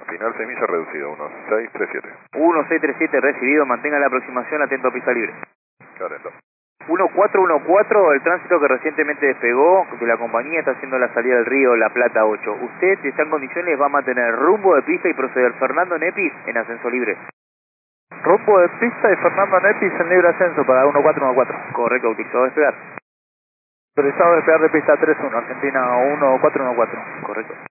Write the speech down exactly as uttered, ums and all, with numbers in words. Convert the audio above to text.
Final semilla reducido, uno seis tres siete. uno seis tres siete recibido, mantenga la aproximación, atento a pista libre. Atento. uno cuatro uno cuatro, el tránsito que recientemente despegó de la compañía está haciendo la salida del río La Plata ocho. Usted, si está en condiciones, va a mantener rumbo de pista y proceder Fernando Nepis en ascenso libre. Rumbo de pista y Fernando Nepis en libre ascenso para uno cuatro uno cuatro. Correcto, autorizado a despegar. Autorizado a despegar de pista tres uno, Argentina uno cuatro uno cuatro. Correcto.